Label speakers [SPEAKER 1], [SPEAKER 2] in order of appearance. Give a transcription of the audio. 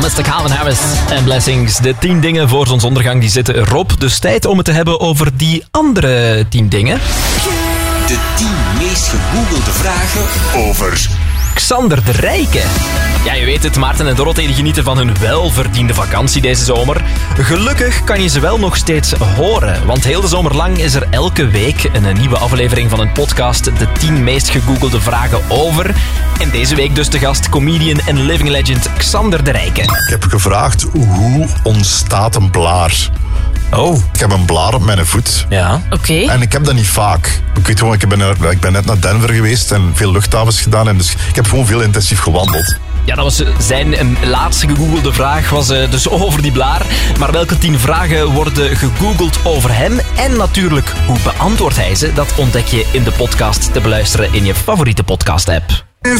[SPEAKER 1] is de Calvin Harris en Blessings. De 10 dingen voor zonsondergang die zitten erop. Dus tijd om het te hebben over die andere 10 dingen.
[SPEAKER 2] De 10 meest gegoogelde vragen over
[SPEAKER 1] Xander de Rijke. Ja, je weet het, Maarten en Dorothee genieten van hun welverdiende vakantie deze zomer. Gelukkig kan je ze wel nog steeds horen, want heel de zomer lang is er elke week een nieuwe aflevering van een podcast, de 10 meest gegoogelde vragen over. En deze week dus de gast, comedian en living legend Xander de Rijke.
[SPEAKER 3] Ik heb gevraagd, hoe ontstaat een blaar?
[SPEAKER 1] Oh.
[SPEAKER 3] Ik heb een blaar op mijn voet.
[SPEAKER 1] Ja.
[SPEAKER 4] Oké.
[SPEAKER 3] En ik heb dat niet vaak. Ik weet gewoon, ik ben net naar Denver geweest en veel luchthavens gedaan. En dus ik heb gewoon veel intensief gewandeld.
[SPEAKER 1] Ja, dat was zijn laatste gegoogelde vraag, was dus over die blaar. Maar welke 10 vragen worden gegoogeld over hem? En natuurlijk, hoe beantwoordt hij ze? Dat ontdek je in de podcast te beluisteren in je favoriete podcast-app.